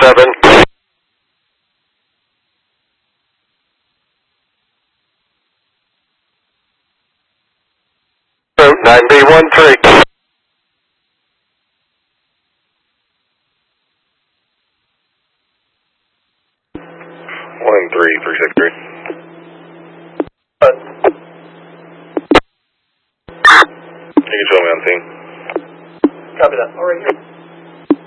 7. 9B13. 13363. You can show me on scene. Copy that. All right here.